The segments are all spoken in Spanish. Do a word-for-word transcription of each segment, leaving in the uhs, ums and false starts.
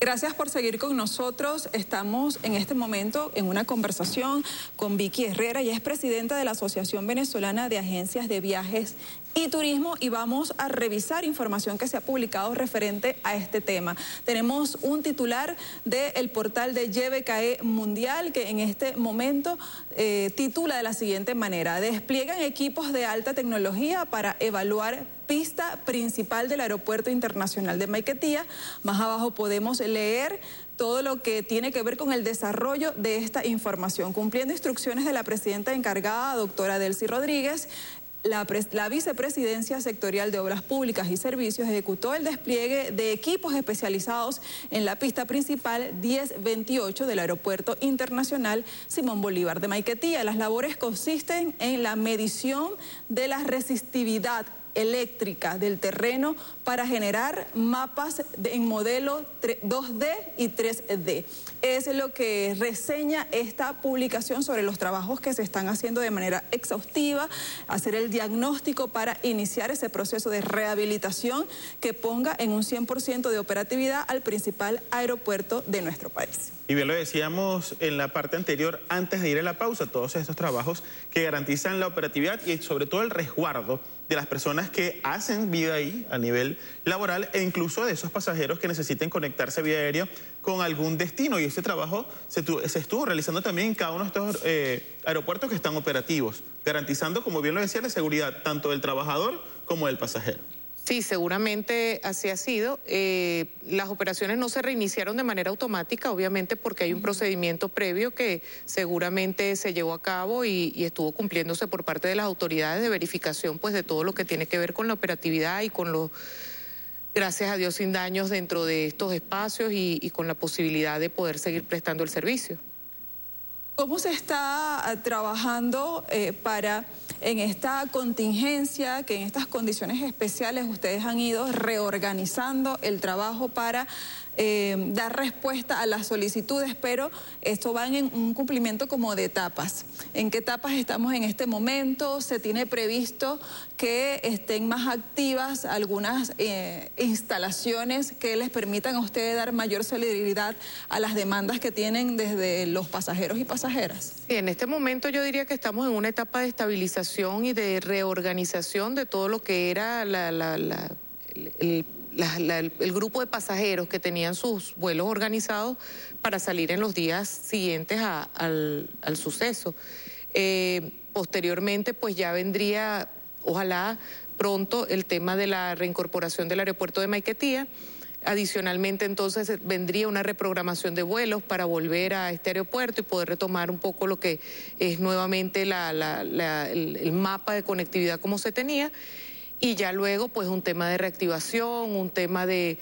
Gracias por seguir con nosotros. Estamos en este momento en una conversación con Vicky Herrera, ella es presidenta de la Asociación Venezolana de Agencias de Viajes y Turismo, y vamos a revisar información que se ha publicado referente a este tema. Tenemos un titular del portal de Y B K E Mundial que en este momento eh, titula de la siguiente manera: despliegan equipos de alta tecnología para evaluar pista principal del Aeropuerto Internacional de Maiquetía. Más abajo podemos leer todo lo que tiene que ver con el desarrollo de esta información. Cumpliendo instrucciones de la presidenta encargada, doctora Delcy Rodríguez, La, la Vicepresidencia Sectorial de Obras Públicas y Servicios ejecutó el despliegue de equipos especializados en la pista principal diez veintiocho del Aeropuerto Internacional Simón Bolívar de Maiquetía. Las labores consisten en la medición de la resistividad eléctrica del terreno para generar mapas de, en modelo dos D y tres D. Es lo que reseña esta publicación sobre los trabajos que se están haciendo de manera exhaustiva, hacer el diagnóstico para iniciar ese proceso de rehabilitación que ponga en un cien por ciento de operatividad al principal aeropuerto de nuestro país. Y bien lo decíamos en la parte anterior, antes de ir a la pausa, todos estos trabajos que garantizan la operatividad y sobre todo el resguardo de las personas que hacen vida ahí a nivel laboral e incluso de esos pasajeros que necesiten conectarse vía aérea con algún destino. Y este trabajo se, tu, se estuvo realizando también en cada uno de estos eh, aeropuertos que están operativos, garantizando, como bien lo decía, la seguridad tanto del trabajador como del pasajero. Sí, seguramente así ha sido. Eh, las operaciones no se reiniciaron de manera automática, obviamente porque hay un procedimiento previo que seguramente se llevó a cabo y, y estuvo cumpliéndose por parte de las autoridades de verificación, pues, de todo lo que tiene que ver con la operatividad y con los, gracias a Dios, sin daños dentro de estos espacios y, y con la posibilidad de poder seguir prestando el servicio. ¿Cómo se está trabajando eh, para, en esta contingencia, que en estas condiciones especiales ustedes han ido reorganizando el trabajo para eh, dar respuesta a las solicitudes, pero esto va en un cumplimiento como de etapas? ¿En qué etapas estamos en este momento? ¿Se tiene previsto que estén más activas algunas eh, instalaciones que les permitan a ustedes dar mayor celeridad a las demandas que tienen desde los pasajeros y pasajeras? Sí, en este momento yo diría que estamos en una etapa de estabilización y de reorganización de todo lo que era la, la, la, el, la, la, el, el grupo de pasajeros que tenían sus vuelos organizados para salir en los días siguientes a, al, al suceso. Eh, posteriormente, pues ya vendría, ojalá pronto, el tema de la reincorporación del aeropuerto de Maiquetía. Adicionalmente, entonces, vendría una reprogramación de vuelos para volver a este aeropuerto y poder retomar un poco lo que es nuevamente la, la, la, el, el mapa de conectividad como se tenía. Y ya luego, pues, un tema de reactivación, un tema de,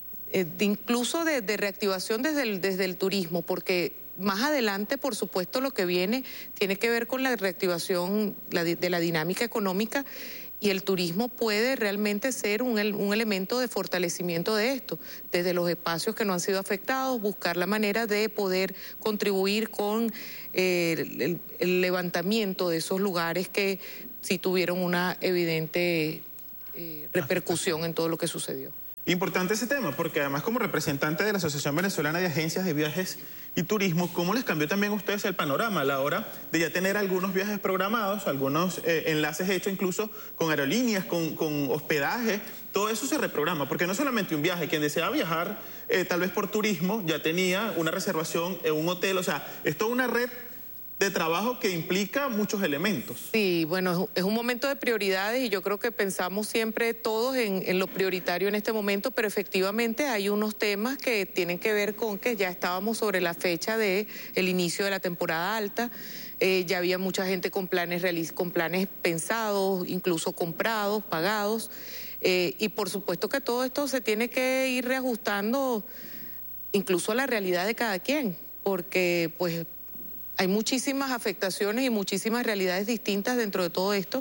de incluso de, de reactivación desde el, desde el turismo, porque más adelante, por supuesto, lo que viene tiene que ver con la reactivación la, de la dinámica económica. Y el turismo puede realmente ser un, un elemento de fortalecimiento de esto, desde los espacios que no han sido afectados, buscar la manera de poder contribuir con eh, el, el levantamiento de esos lugares que sí tuvieron una evidente eh, repercusión en todo lo que sucedió. Importante ese tema, porque además como representante de la Asociación Venezolana de Agencias de Viajes y Turismo, ¿cómo les cambió también a ustedes el panorama a la hora de ya tener algunos viajes programados, algunos eh, enlaces hechos incluso con aerolíneas, con, con hospedaje? Todo eso se reprograma, porque no solamente un viaje, quien desea viajar eh, tal vez por turismo ya tenía una reservación en un hotel, o sea, es toda una red de trabajo que implica muchos elementos. Sí, bueno, es un momento de prioridades y yo creo que pensamos siempre todos en, en lo prioritario en este momento, pero efectivamente hay unos temas que tienen que ver con que ya estábamos sobre la fecha de el inicio de la temporada alta, eh, ya había mucha gente con planes, con planes pensados, incluso comprados, pagados, eh, y por supuesto que todo esto se tiene que ir reajustando incluso a la realidad de cada quien, porque pues hay muchísimas afectaciones y muchísimas realidades distintas dentro de todo esto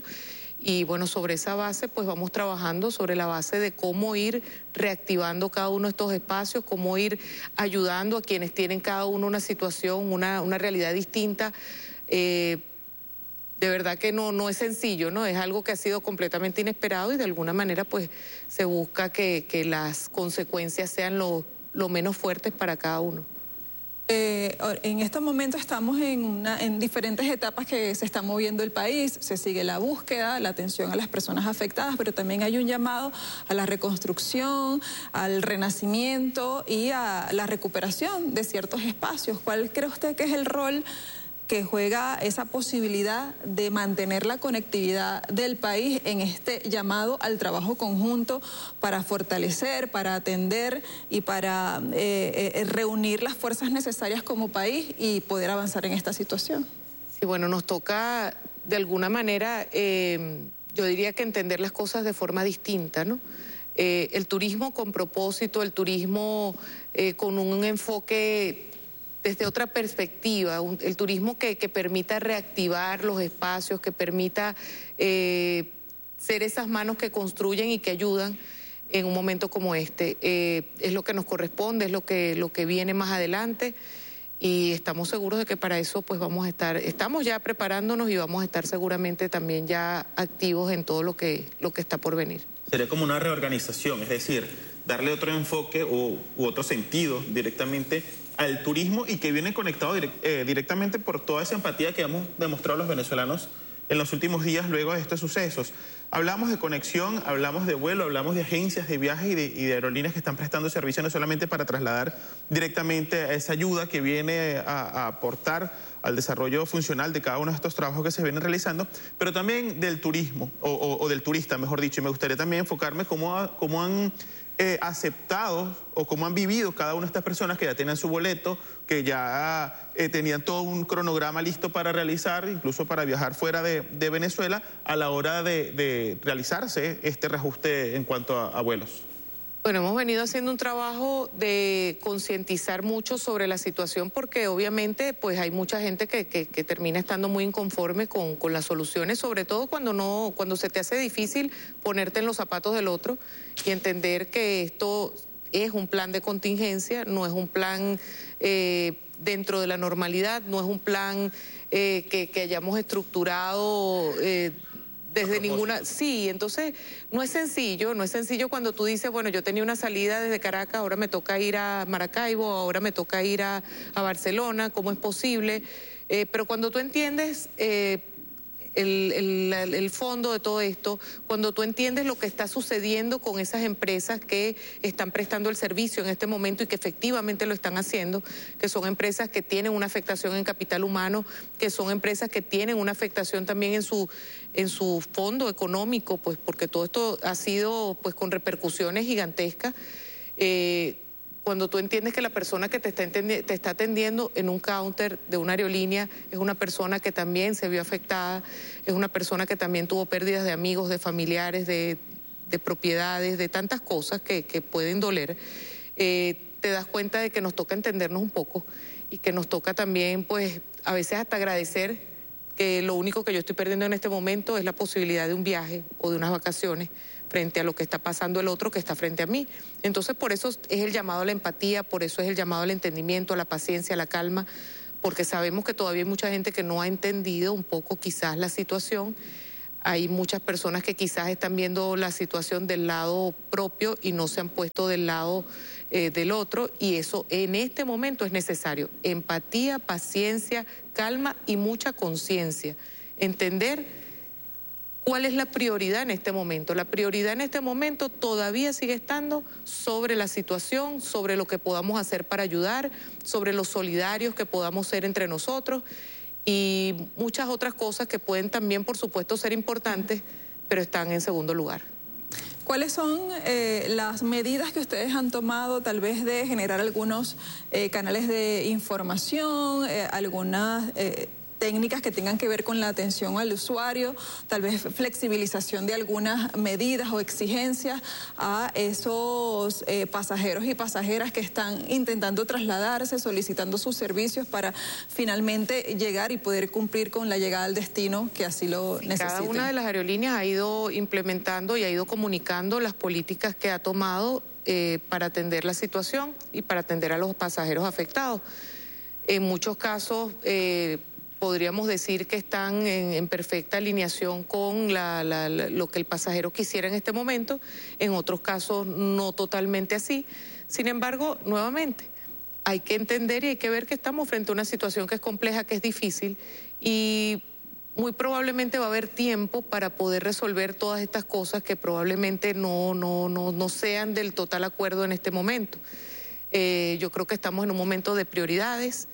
y bueno, sobre esa base pues vamos trabajando sobre la base de cómo ir reactivando cada uno de estos espacios, cómo ir ayudando a quienes tienen cada uno una situación, una, una realidad distinta. Eh, de verdad que no, no es sencillo, ¿no? Es algo que ha sido completamente inesperado y de alguna manera pues se busca que, que las consecuencias sean lo lo menos fuertes para cada uno. Eh, en este momento estamos en, una, en diferentes etapas que se está moviendo el país, se sigue la búsqueda, la atención a las personas afectadas, pero también hay un llamado a la reconstrucción, al renacimiento y a la recuperación de ciertos espacios. ¿Cuál cree usted que es el rol que juega esa posibilidad de mantener la conectividad del país en este llamado al trabajo conjunto para fortalecer, para atender y para eh, eh, reunir las fuerzas necesarias como país y poder avanzar en esta situación? Sí, bueno, nos toca de alguna manera, eh, yo diría que entender las cosas de forma distinta, ¿no? Eh, el turismo con propósito, el turismo eh, con un enfoque desde otra perspectiva, un, el turismo que, que permita reactivar los espacios, que permita eh, ser esas manos que construyen y que ayudan en un momento como este. Eh, es lo que nos corresponde, es lo que, lo que viene más adelante y estamos seguros de que para eso pues vamos a estar, estamos ya preparándonos y vamos a estar seguramente también ya activos en todo lo que, lo que está por venir. Sería como una reorganización, es decir, darle otro enfoque u, u otro sentido directamente al turismo y que viene conectado direct, eh, directamente por toda esa empatía que hemos demostrado los venezolanos en los últimos días luego de estos sucesos. Hablamos de conexión, hablamos de vuelo, hablamos de agencias de viajes y de, y de aerolíneas que están prestando servicio no solamente para trasladar directamente esa ayuda que viene a, a aportar al desarrollo funcional de cada uno de estos trabajos que se vienen realizando, pero también del turismo, o, o, o del turista, mejor dicho. Y me gustaría también enfocarme cómo, ha, cómo han eh, aceptado o cómo han vivido cada una de estas personas que ya tenían su boleto, que ya eh, tenían todo un cronograma listo para realizar, incluso para viajar fuera de, de Venezuela, a la hora de, de realizarse este reajuste en cuanto a, a vuelos. Bueno, hemos venido haciendo un trabajo de concientizar mucho sobre la situación porque obviamente pues hay mucha gente que, que, que termina estando muy inconforme con, con las soluciones, sobre todo cuando, no, cuando se te hace difícil ponerte en los zapatos del otro y entender que esto es un plan de contingencia, no es un plan eh, dentro de la normalidad, no es un plan eh, que, que hayamos estructurado eh, desde ninguna... Sí, entonces no es sencillo, no es sencillo cuando tú dices, bueno, yo tenía una salida desde Caracas, ahora me toca ir a Maracaibo, ahora me toca ir a, a Barcelona, ¿cómo es posible? Eh, pero cuando tú entiendes eh, el, el, el fondo de todo esto, cuando tú entiendes lo que está sucediendo con esas empresas que están prestando el servicio en este momento y que efectivamente lo están haciendo, que son empresas que tienen una afectación en capital humano, que son empresas que tienen una afectación también en su, en su fondo económico, pues porque todo esto ha sido pues con repercusiones gigantescas. Eh, Cuando tú entiendes que la persona que te está, te está atendiendo en un counter de una aerolínea es una persona que también se vio afectada, es una persona que también tuvo pérdidas de amigos, de familiares, de, de propiedades, de tantas cosas que, que pueden doler, eh, te das cuenta de que nos toca entendernos un poco y que nos toca también, pues, a veces hasta agradecer que lo único que yo estoy perdiendo en este momento es la posibilidad de un viaje o de unas vacaciones frente a lo que está pasando el otro que está frente a mí. Entonces, por eso es el llamado a la empatía, por eso es el llamado al entendimiento, a la paciencia, a la calma, porque sabemos que todavía hay mucha gente que no ha entendido un poco quizás la situación. Hay muchas personas que quizás están viendo la situación del lado propio y no se han puesto del lado eh, del otro, y eso en este momento es necesario. Empatía, paciencia, calma y mucha conciencia. Entender ¿cuál es la prioridad en este momento? La prioridad en este momento todavía sigue estando sobre la situación, sobre lo que podamos hacer para ayudar, sobre los solidarios que podamos ser entre nosotros y muchas otras cosas que pueden también, por supuesto, ser importantes, pero están en segundo lugar. ¿Cuáles son eh, las medidas que ustedes han tomado, tal vez de generar algunos eh, canales de información, eh, algunas... Eh, técnicas que tengan que ver con la atención al usuario, tal vez flexibilización de algunas medidas o exigencias a esos eh, pasajeros y pasajeras que están intentando trasladarse, solicitando sus servicios para finalmente llegar y poder cumplir con la llegada al destino que así lo necesiten? Cada una de las aerolíneas ha ido implementando y ha ido comunicando las políticas que ha tomado eh, para atender la situación y para atender a los pasajeros afectados. En muchos casos... Eh, podríamos decir que están en, en perfecta alineación con la, la, la, lo que el pasajero quisiera en este momento, en otros casos no totalmente así. Sin embargo, nuevamente, hay que entender y hay que ver que estamos frente a una situación que es compleja, que es difícil, y muy probablemente va a haber tiempo para poder resolver todas estas cosas que probablemente no, no, no, no sean del total acuerdo en este momento. Eh, yo creo que estamos en un momento de prioridades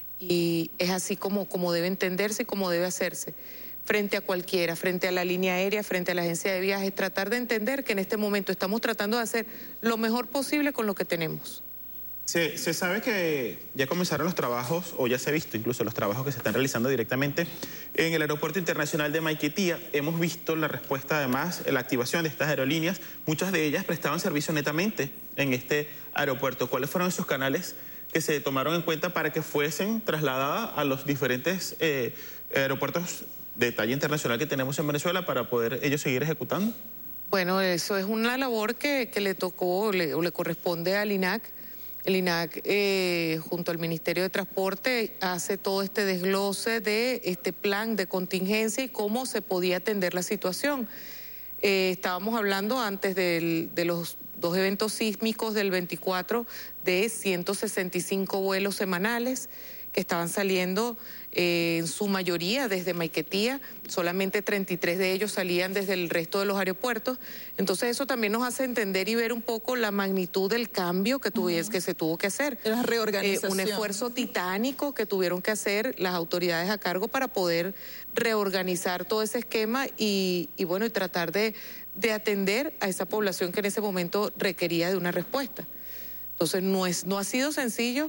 y es así como, como debe entenderse y como debe hacerse. Frente a cualquiera, frente a la línea aérea, frente a la agencia de viajes, tratar de entender que en este momento estamos tratando de hacer lo mejor posible con lo que tenemos. Se, se sabe que ya comenzaron los trabajos, o ya se ha visto incluso los trabajos que se están realizando directamente en el Aeropuerto Internacional de Maiquetía. Hemos visto la respuesta, además, la activación de estas aerolíneas. Muchas de ellas prestaban servicio netamente en este aeropuerto. ¿Cuáles fueron esos canales que se tomaron en cuenta para que fuesen trasladadas a los diferentes eh, aeropuertos de talla internacional que tenemos en Venezuela para poder ellos seguir ejecutando? Bueno, eso es una labor que, que le tocó o le, o le corresponde al I N A C. El I N A C, eh, junto al Ministerio de Transporte, hace todo este desglose de este plan de contingencia y cómo se podía atender la situación. Eh, estábamos hablando antes del, de los dos eventos sísmicos del veinticuatro de ciento sesenta y cinco vuelos semanales que estaban saliendo eh, en su mayoría desde Maiquetía, solamente treinta y tres de ellos salían desde el resto de los aeropuertos. Entonces eso también nos hace entender y ver un poco la magnitud del cambio que, tuvies, uh-huh. que se tuvo que hacer. La reorganización. Eh, un esfuerzo titánico que tuvieron que hacer las autoridades a cargo para poder reorganizar todo ese esquema y, y bueno, y tratar de, de atender a esa población que en ese momento requería de una respuesta. Entonces no, es, no ha sido sencillo.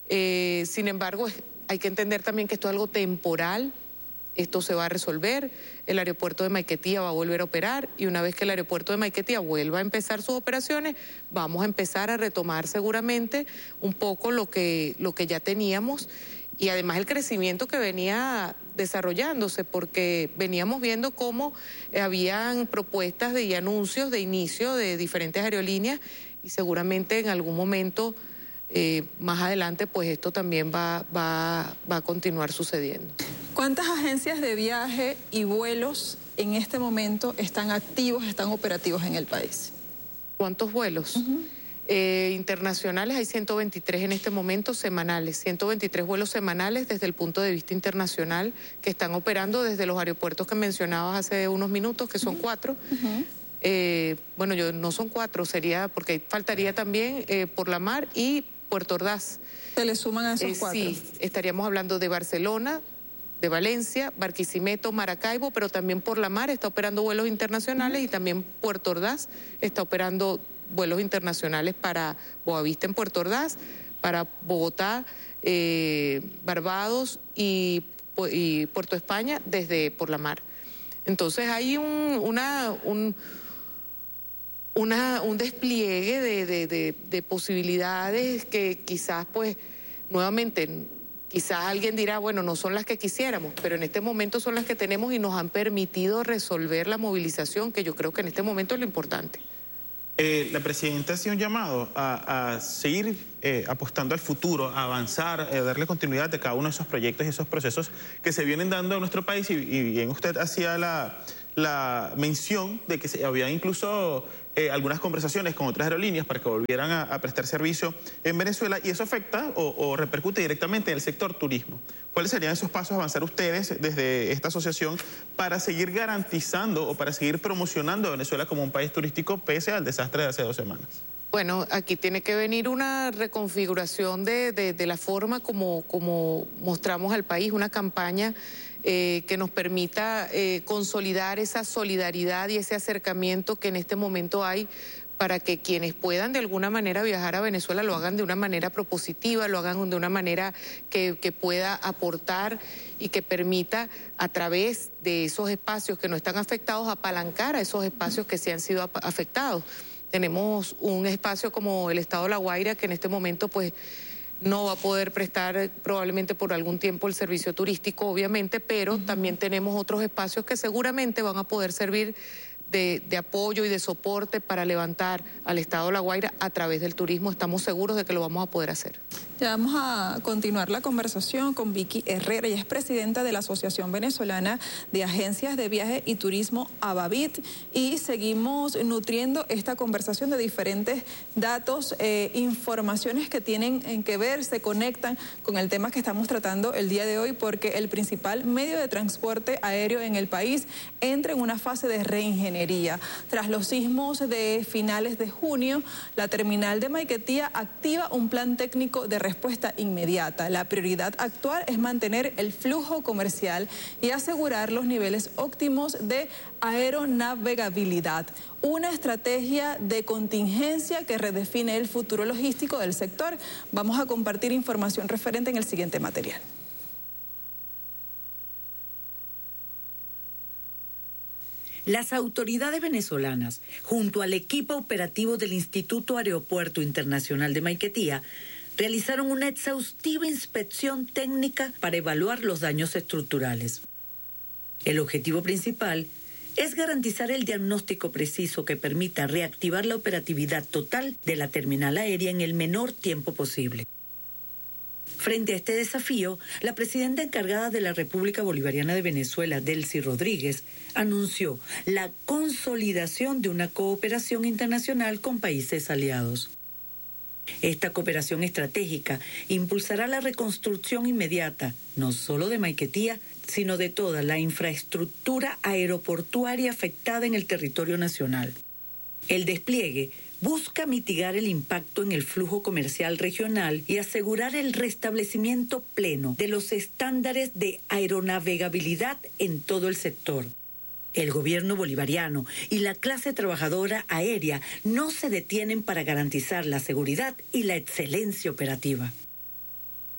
Eh, sin embargo, hay que entender también que esto es algo temporal, esto se va a resolver, el aeropuerto de Maiquetía va a volver a operar y una vez que el aeropuerto de Maiquetía vuelva a empezar sus operaciones, vamos a empezar a retomar seguramente un poco lo que, lo que ya teníamos y además el crecimiento que venía desarrollándose, porque veníamos viendo cómo habían propuestas de, y anuncios de inicio de diferentes aerolíneas y seguramente en algún momento... Eh, más adelante pues esto también va, va, va a continuar sucediendo. ¿Cuántas agencias de viaje y vuelos en este momento están activos, están operativos en el país? ¿Cuántos vuelos? Uh-huh. eh, internacionales hay ciento veintitrés en este momento semanales, ciento veintitrés vuelos semanales desde el punto de vista internacional que están operando desde los aeropuertos que mencionabas hace unos minutos, que son uh-huh. cuatro. Uh-huh. eh, bueno, yo no son cuatro, sería porque faltaría también eh, por la mar y Puerto Ordaz. ¿Se le suman a esos eh, cuatro? Sí, estaríamos hablando de Barcelona, de Valencia, Barquisimeto, Maracaibo, pero también por la mar está operando vuelos internacionales uh-huh. y también Puerto Ordaz está operando vuelos internacionales para Boavista en Puerto Ordaz, para Bogotá, eh, Barbados y, y Puerto España desde por la mar. Entonces hay un, una... Un, Una, un despliegue de, de, de, de posibilidades que quizás, pues, nuevamente, quizás alguien dirá, bueno, no son las que quisiéramos, pero en este momento son las que tenemos y nos han permitido resolver la movilización, que yo creo que en este momento es lo importante. Eh, la presidenta hacía un llamado a, a seguir eh, apostando al futuro, a avanzar, a darle continuidad a cada uno de esos proyectos y esos procesos que se vienen dando en nuestro país y, y bien usted hacía la, la mención de que se había incluso... Eh, algunas conversaciones con otras aerolíneas para que volvieran a, a prestar servicio en Venezuela y eso afecta o, o repercute directamente en el sector turismo. ¿Cuáles serían esos pasos a avanzar ustedes desde esta asociación para seguir garantizando o para seguir promocionando a Venezuela como un país turístico pese al desastre de hace dos semanas? Bueno, aquí tiene que venir una reconfiguración de, de, de la forma como, como mostramos al país, una campaña eh, que nos permita eh, consolidar esa solidaridad y ese acercamiento que en este momento hay para que quienes puedan de alguna manera viajar a Venezuela lo hagan de una manera propositiva, lo hagan de una manera que, que pueda aportar y que permita a través de esos espacios que no están afectados apalancar a esos espacios que sí han sido afectados. Tenemos un espacio como el Estado de La Guaira que en este momento pues no va a poder prestar probablemente por algún tiempo el servicio turístico, obviamente, pero uh-huh. también tenemos otros espacios que seguramente van a poder servir de, de apoyo y de soporte para levantar al Estado de La Guaira a través del turismo. Estamos seguros de que lo vamos a poder hacer. Ya vamos a continuar la conversación con Vicky Herrera, ella es presidenta de la Asociación Venezolana de Agencias de Viaje y Turismo, AVAVIT, y seguimos nutriendo esta conversación de diferentes datos, eh, informaciones que tienen en que ver, se conectan con el tema que estamos tratando el día de hoy, porque el principal medio de transporte aéreo en el país entra en una fase de reingeniería. Tras los sismos de finales de junio, la terminal de Maiquetía activa un plan técnico de respuesta inmediata. La prioridad actual es mantener el flujo comercial y asegurar los niveles óptimos de aeronavegabilidad. Una estrategia de contingencia que redefine el futuro logístico del sector. Vamos a compartir información referente en el siguiente material. Las autoridades venezolanas, junto al equipo operativo del Instituto Aeropuerto Internacional de Maiquetía, realizaron una exhaustiva inspección técnica para evaluar los daños estructurales. El objetivo principal es garantizar el diagnóstico preciso que permita reactivar la operatividad total de la terminal aérea en el menor tiempo posible. Frente a este desafío, la presidenta encargada de la República Bolivariana de Venezuela, Delcy Rodríguez, anunció la consolidación de una cooperación internacional con países aliados. Esta cooperación estratégica impulsará la reconstrucción inmediata, no solo de Maiquetía, sino de toda la infraestructura aeroportuaria afectada en el territorio nacional. El despliegue busca mitigar el impacto en el flujo comercial regional y asegurar el restablecimiento pleno de los estándares de aeronavegabilidad en todo el sector. El gobierno bolivariano y la clase trabajadora aérea no se detienen para garantizar la seguridad y la excelencia operativa.